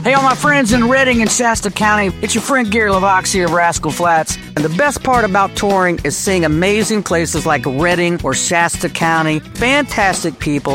Hey, all my friends in Redding and Shasta County, it's your friend Gary Lavoxi of Rascal Flatts. And the best part about touring is seeing amazing places like Redding or Shasta County. Fantastic people.